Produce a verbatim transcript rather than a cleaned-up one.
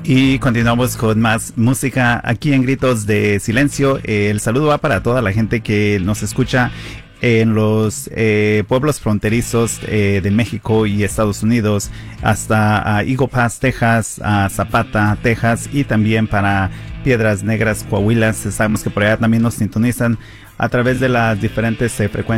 Y continuamos con más música aquí en Gritos de Silencio. Eh, el saludo va para toda la gente que nos escucha en los eh, pueblos fronterizos eh, de México y Estados Unidos, hasta uh, Eagle Pass, Texas, a Zapata, Texas, y también para Piedras Negras, Coahuila. Sabemos que por allá también nos sintonizan a través de las diferentes eh, frecuencias